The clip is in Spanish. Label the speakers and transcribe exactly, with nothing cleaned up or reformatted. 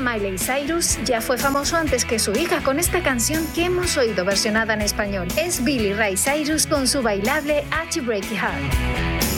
Speaker 1: Miley Cyrus ya fue famoso antes que su hija con esta canción que hemos oído versionada en español. Es Billy Ray Cyrus con su bailable H Breaky Heart.